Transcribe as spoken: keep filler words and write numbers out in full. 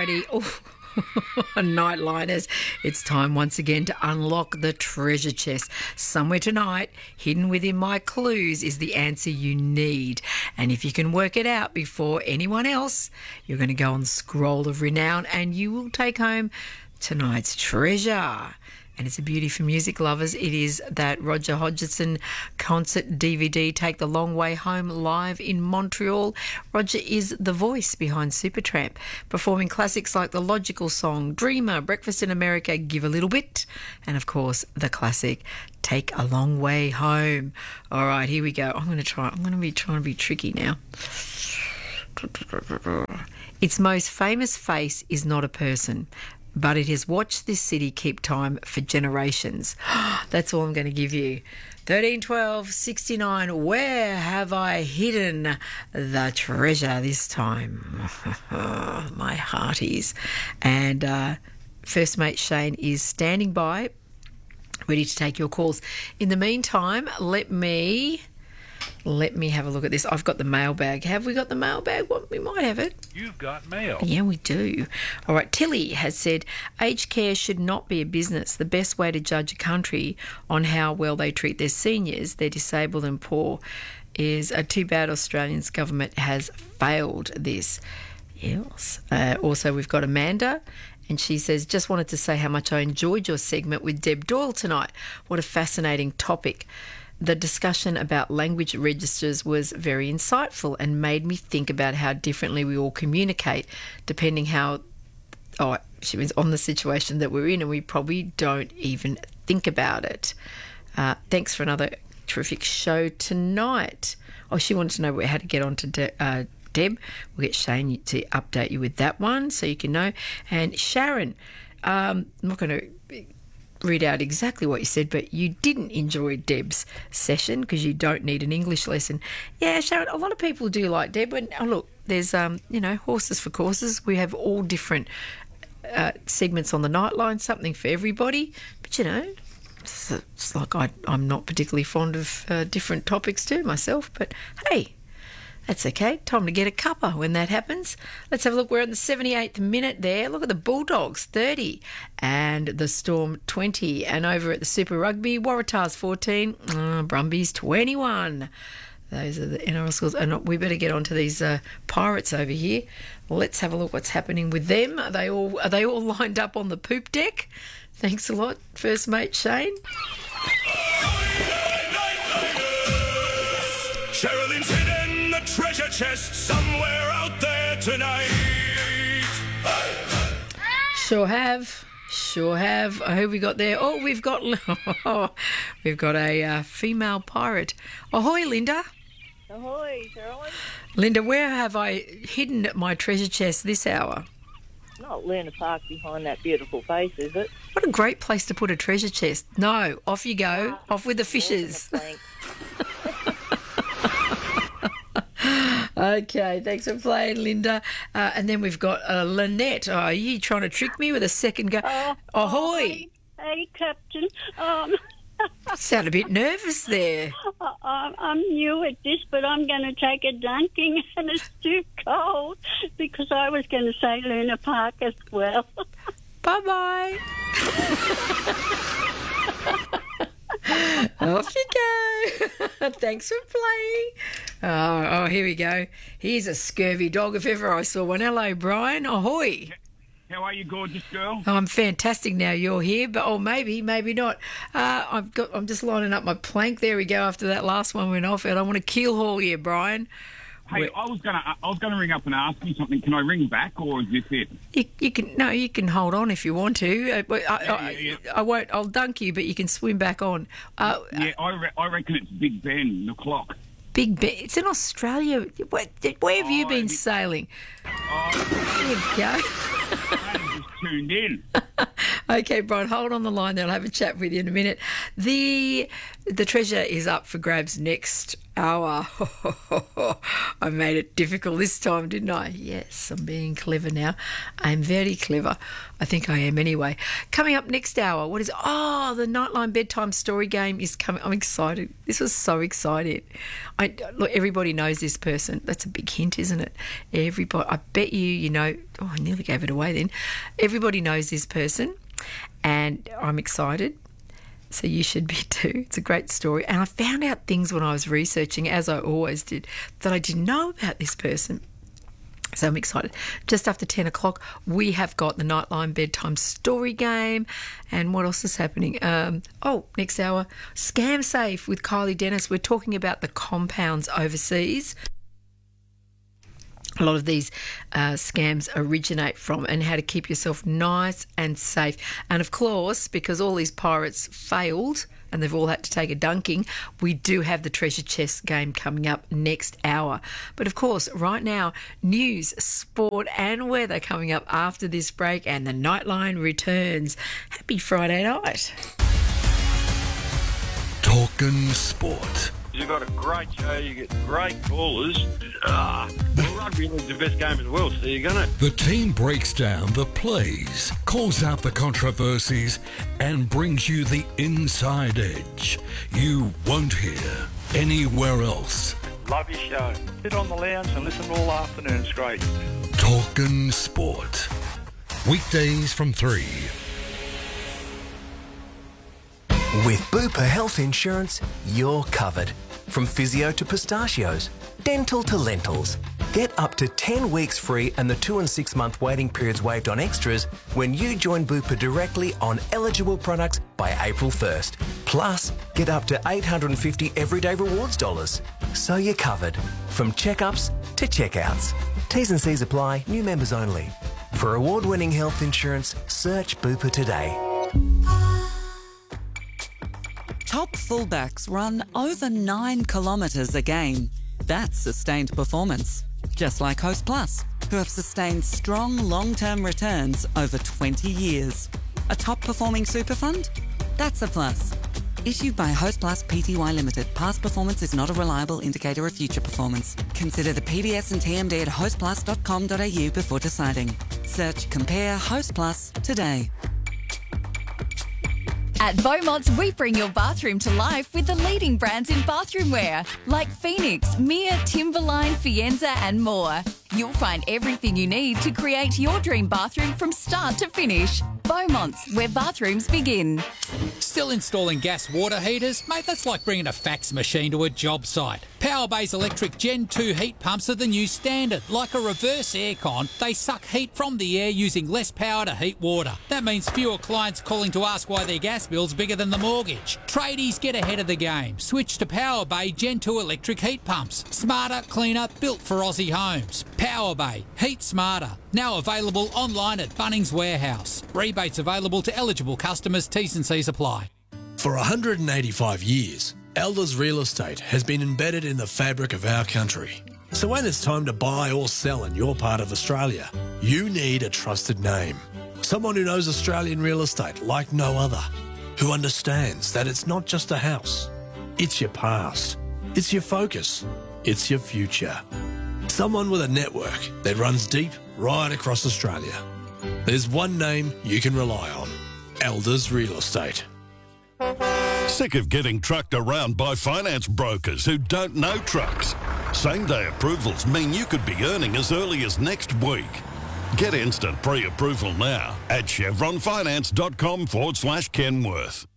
Alrighty. Oh. Nightliners, it's time once again to unlock the treasure chest. Somewhere tonight, hidden within my clues, is the answer you need. And if you can work it out before anyone else, you're going to go on Scroll of Renown and you will take home tonight's treasure. And it's a beauty for music lovers. It is that Roger Hodgson concert D V D, Take the Long Way Home, live in Montreal. Roger is the voice behind Supertramp, performing classics like the Logical Song, Dreamer, Breakfast in America, Give a Little Bit, and of course the classic Take a Long Way Home. All right, here we go. I'm going to try. I'm going to be trying to be tricky now. Its most famous face is not a person, but it has watched this city keep time for generations. That's all I'm going to give you. thirteen twelve sixty-nine, where have I hidden the treasure this time? My hearties. And uh, First Mate Shane is standing by, ready to take your calls. In the meantime, let me... Let me have a look at this. I've got the mailbag. Have we got the mailbag? Well, we might have it. You've got mail. Yeah, we do. All right. Tilly has said, aged care should not be a business. The best way to judge a country on how well they treat their seniors, their disabled and poor, is uh, too bad Australia's government has failed this. Yes. Uh, also, we've got Amanda. And she says, just wanted to say how much I enjoyed your segment with Deb Doyle tonight. What a fascinating topic. The discussion about language registers was very insightful and made me think about how differently we all communicate, depending how, oh, she means on the situation that we're in, and we probably don't even think about it. Uh, thanks for another terrific show tonight. Oh, she wanted to know how to get on to De- uh, Deb. We'll get Shane to update you with that one so you can know. And Sharon, um, I'm not going to read out exactly what you said, but you didn't enjoy Deb's session because you don't need an English lesson. Yeah, Sharon, a lot of people do like Deb. And oh, look, there's, um, you know, horses for courses. We have all different uh, segments on the Nightline, something for everybody. But, you know, it's, it's like I, I'm not particularly fond of uh, different topics too myself. But, hey, that's okay. Time to get a cuppa when that happens. Let's have a look. We're in the seventy-eighth minute there. Look at the Bulldogs, thirty, and the Storm, twenty. And over at the Super Rugby, Waratahs, fourteen, uh, Brumbies, twenty-one. Those are the N R L scores. And we better get on to these uh, Pirates over here. Let's have a look what's happening with them. Are they all, are they all lined up on the poop deck? Thanks a lot, First Mate Shane. Sherilyn's hidden the treasure chest somewhere out there tonight. Sure have. Sure have. Oh, who we got there? Oh, we've got we've got a uh, female pirate. Ahoy, Linda. Ahoy, Sherilyn. Linda, where have I hidden my treasure chest this hour? Not Luna Park behind that beautiful face, is it? What a great place to put a treasure chest. No, off you go. Ah, off with the fishes. Thanks. Okay, thanks for playing, Linda. Uh, and then we've got uh, Lynette. Oh, are you trying to trick me with a second go? Oh, Ahoy! Hey, Captain. Um, Sound a bit nervous there. I, I'm new at this, but I'm going to take a dunking, and it's too cold because I was going to say Luna Park as well. Bye-bye. Off you go. Thanks for playing. Oh, oh, here we go. Here's a scurvy dog if ever I saw one. Hello, Brian. Ahoy. How are you, gorgeous girl? Oh, I'm fantastic now you're here, but oh, maybe, maybe not. Uh, I've got. I'm just lining up my plank. There we go. After that last one went off, and I want to keel haul you, Brian. Hey, Where, I was gonna, I was gonna ring up and ask you something. Can I ring back, or is this it? you, you can no, you can hold on if you want to. Uh, but I, Yeah, I, yeah, yeah. I won't. I'll dunk you, but you can swim back on. Uh, Yeah, I, re- I reckon it's Big Ben, the clock. Big Ben. It's in Australia. Where, where have you Oh, been it- sailing? Oh, There you go. I just tuned in. Okay, Brian, hold on the line there. I'll have a chat with you in a minute. The the treasure is up for grabs next hour. I made it difficult this time, didn't I? Yes, I'm being clever now. I'm very clever. I think I am anyway. Coming up next hour, what is... Oh, the Nightline Bedtime Story Game is coming. I'm excited. This was so exciting. I, look, everybody knows this person. That's a big hint, isn't it? Everybody. I bet you, you know... Oh, I nearly gave it away then. Everybody knows this person, and I'm excited. So you should be too. It's a great story. And I found out things when I was researching, as I always did, that I didn't know about this person. So I'm excited. Just after ten o'clock, we have got the Nightline Bedtime Story Game. And what else is happening? Um, oh, next hour, Scam Safe with Kylie Dennis. We're talking about the compounds overseas. A lot of these uh, scams originate from, and how to keep yourself nice and safe. And of course, because all these pirates failed and they've all had to take a dunking, we do have the treasure chest game coming up next hour. But of course, right now, news, sport and weather coming up after this break, and the Nightline returns. Happy Friday night. Talking sport. You've got a great show, you get great callers. Ah, well, rugby league's the best game in the world, so you're going to... The team breaks down the plays, calls out the controversies, and brings you the inside edge you won't hear anywhere else. Love your show. Sit on the lounge and listen all afternoon, it's great. Talking sport. Weekdays from three. With Bupa Health Insurance, you're covered. From physio to pistachios, dental to lentils. Get up to ten weeks free and the two and six month waiting periods waived on extras when you join Bupa directly on eligible products by April first. Plus, get up to eight hundred fifty everyday rewards dollars. So you're covered. From checkups to checkouts. T's and C's apply, new members only. For award-winning health insurance, search Bupa today. Top fullbacks run over nine kilometres a game. That's sustained performance. Just like Host Plus, who have sustained strong long-term returns over twenty years. A top-performing super fund? That's a plus. Issued by Host Plus Pty Limited. Past performance is not a reliable indicator of future performance. Consider the P D S and T M D at host plus dot com dot a u before deciding. Search Compare Host Plus today. At Beaumont's, we bring your bathroom to life with the leading brands in bathroom wear, like Phoenix, Mia, Timberline, Fienza and more. You'll find everything you need to create your dream bathroom from start to finish. Beaumont's, where bathrooms begin. Still installing gas water heaters? Mate, that's like bringing a fax machine to a job site. Powerbay's electric Gen two heat pumps are the new standard. Like a reverse aircon, they suck heat from the air using less power to heat water. That means fewer clients calling to ask why their gas bill's bigger than the mortgage. Tradies, get ahead of the game. Switch to Powerbay Gen two electric heat pumps. Smarter, cleaner, built for Aussie homes. Powerbay. Heat smarter. Now available online at Bunnings Warehouse. Rebates available to eligible customers. T's and C's apply. For one hundred eighty-five years, Elders Real Estate has been embedded in the fabric of our country. So when it's time to buy or sell in your part of Australia, you need a trusted name. Someone who knows Australian real estate like no other. Who understands that it's not just a house. It's your past. It's your focus. It's your future. Someone with a network that runs deep right across Australia. There's one name you can rely on. Elders Real Estate. Sick of getting trucked around by finance brokers who don't know trucks? Same-day approvals mean you could be earning as early as next week. Get instant pre-approval now at chevronfinance.com forward slash Kenworth.